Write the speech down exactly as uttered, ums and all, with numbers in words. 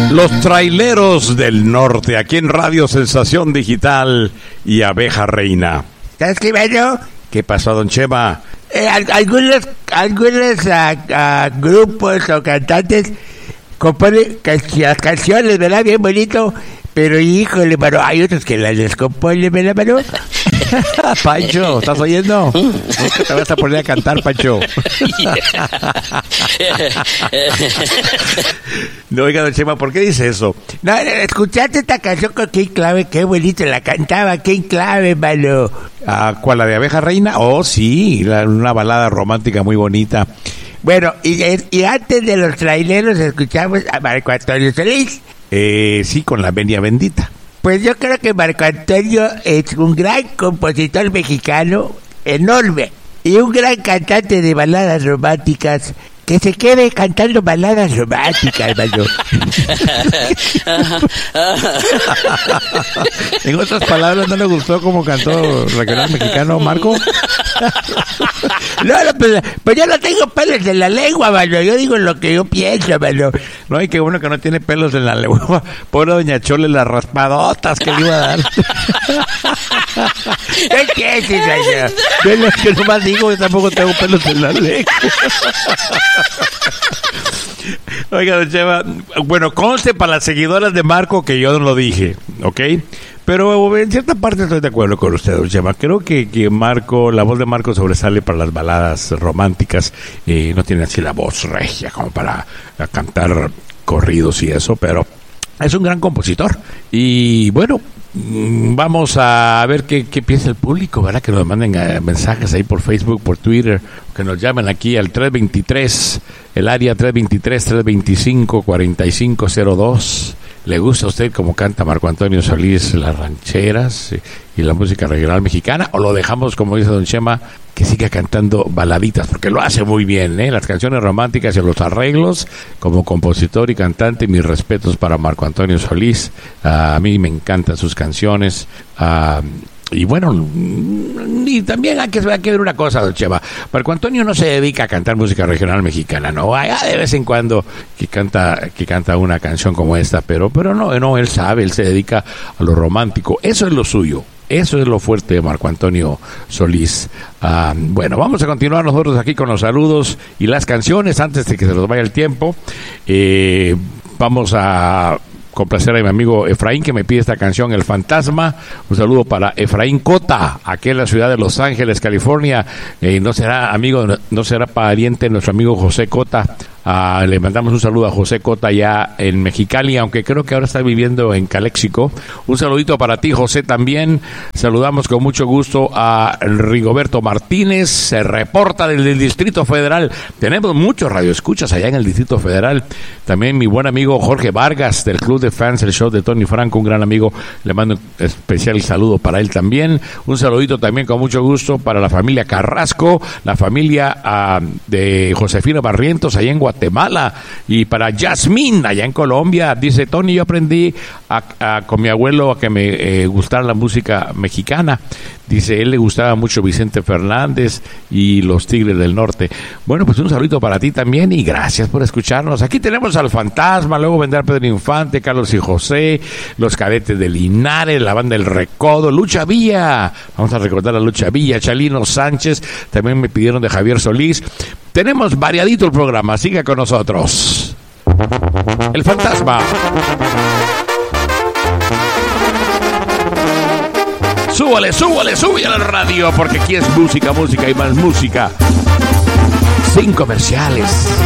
Los traileros del norte, aquí en Radio Sensación Digital y Abeja Reina. ¿Sabes qué, Mario? ¿Qué pasó, don Chema? Eh, algunos algunos uh, uh, grupos o cantantes componen can- las canciones, ¿verdad? Bien bonito. Pero, híjole, mano, hay otros que las descomponen, ¿verdad, mano? Pancho, ¿estás oyendo? Nunca te vas a poner a cantar, Pancho. No, oiga, don Chema, ¿por qué dice eso? No, escuchaste esta canción con King Clave, qué bonito la cantaba King Clave, mano. Ah, ¿cuál, la de Abeja Reina? Oh, sí, la, una balada romántica muy bonita. Bueno, y, y antes de los traileros escuchamos a Marco Antonio Solís. Eh, sí, con la venia bendita. Pues yo creo que Marco Antonio es un gran compositor mexicano, enorme, y un gran cantante de baladas románticas. Que se quede cantando baladas románticas, hermano. En otras palabras, ¿no le gustó cómo cantó regional mexicano, Marco? No, no, pues, pues yo no tengo pelos en la lengua, mano. Yo digo lo que yo pienso, mano. No, y qué bueno que no tiene pelos en la lengua. Pobre doña Chole, las raspadotas que le iba a dar. ¿Qué quieres, mano? Yo lo que nomás digo, yo tampoco tengo pelos en la lengua. Oiga, don Chema, bueno, conste para las seguidoras de Marco que yo no lo dije, ¿ok? Pero en cierta parte estoy de acuerdo con usted, don Chema. Creo que, que Marco, la voz de Marco sobresale para las baladas románticas. Eh, no tiene así la voz regia como para cantar corridos y eso, pero es un gran compositor. Y bueno, vamos a ver qué, qué piensa el público, ¿verdad? Que nos manden uh, mensajes ahí por Facebook, por Twitter, que nos llamen aquí al tres veintitrés, el área tres veintitrés, tres veinticinco, cuarenta y cinco cero dos. ¿Le gusta a usted cómo canta Marco Antonio Solís las rancheras y la música regional mexicana? ¿O lo dejamos, como dice don Chema, que siga cantando baladitas? Porque lo hace muy bien, ¿eh? Las canciones románticas y los arreglos. Como compositor y cantante, mis respetos para Marco Antonio Solís. Uh, a mí me encantan sus canciones. Uh, Y bueno, y también hay que, hay que ver una cosa, don Chema. Marco Antonio no se dedica a cantar música regional mexicana, no. Hay de vez en cuando que canta que canta una canción como esta, pero pero no, no, él sabe, él se dedica a lo romántico. Eso es lo suyo. Eso es lo fuerte de Marco Antonio Solís. Uh, bueno, vamos a continuar nosotros aquí con los saludos y las canciones antes de que se nos vaya el tiempo. Eh, vamos a complacer a mi amigo Efraín, que me pide esta canción, El Fantasma. Un saludo para Efraín Cota, aquí en la ciudad de Los Ángeles, California. Eh, no será amigo, no será pariente de nuestro amigo José Cota. Uh, le mandamos un saludo a José Cota ya en Mexicali, aunque creo que ahora está viviendo en Caléxico. Un saludito para ti, José, también. Saludamos con mucho gusto a Rigoberto Martínez, se reporta desde el Distrito Federal. Tenemos muchos radioescuchas allá en el Distrito Federal. También mi buen amigo Jorge Vargas, del Club de Fans, el show de Tony Franco, un gran amigo. Le mando un especial saludo para él también. Un saludito también con mucho gusto para la familia Carrasco, la familia uh, de Josefina Barrientos, allá en Guatemala. Guatemala, y para Yasmín allá en Colombia. Dice: Tony, yo aprendí a, a, con mi abuelo a que me eh, gustara la música mexicana. Dice, él le gustaba mucho Vicente Fernández y los Tigres del Norte. Bueno, pues un saludito para ti también y gracias por escucharnos. Aquí tenemos al Fantasma, luego vendrá Pedro Infante, Carlos y José, los Cadetes de Linares, la banda El Recodo, Lucha Villa. Vamos a recordar a Lucha Villa, Chalino Sánchez, también me pidieron de Javier Solís. Tenemos variadito el programa, siga con nosotros. El Fantasma. Súbale, súbale, súbale a la radio, porque aquí es música, música y más música. Sin comerciales.